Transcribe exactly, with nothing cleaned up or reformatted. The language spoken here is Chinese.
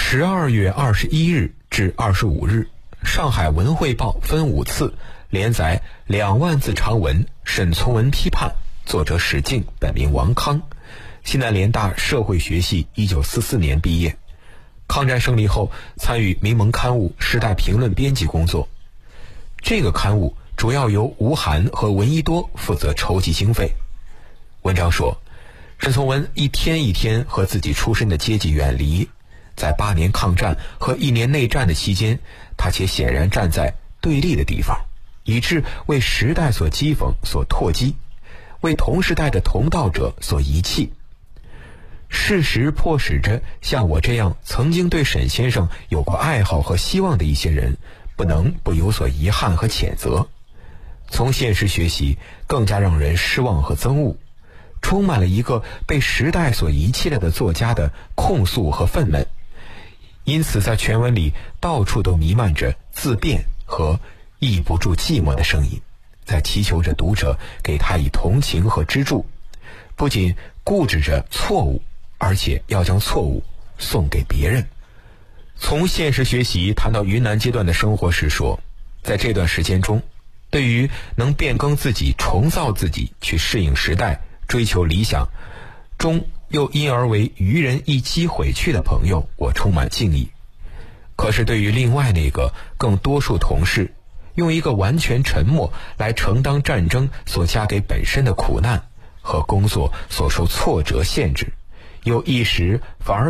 十二月二十一日至二十五日，上海文汇报分五次连载两万字长文，沈从文批判，作者史进，本名王康，西南联大社会学系一九四四年毕业。抗战胜利后，参与民盟刊物《时代评论》编辑工作。这个刊物主要由吴晗和闻一多负责筹集经费。文章说，沈从文一天一天和自己出身的阶级远离，在八年抗战和一年内战的期间，他且显然站在对立的地方，以致为时代所讥讽、所唾击，为同时代的同道者所遗弃。事实迫使着像我这样曾经对沈先生有过爱好和希望的一些人，不能不有所遗憾和谴责。从现实学习，更加让人失望和憎恶，充满了一个被时代所遗弃了的作家的控诉和愤懑。因此在全文里到处都弥漫着自辩和抑不住寂寞的声音，在祈求着读者给他以同情和支柱，不仅固执着错误，而且要将错误送给别人。从现实学习谈到云南阶段的生活时说，在这段时间中，对于能变更自己、重造自己，去适应时代、追求理想中又因而为愚人一击毁去的朋友，我充满敬意。可是对于另外那个更多数同事用一个完全沉默来承担战争所加给本身的苦难和工作所受挫折限制，又一时反而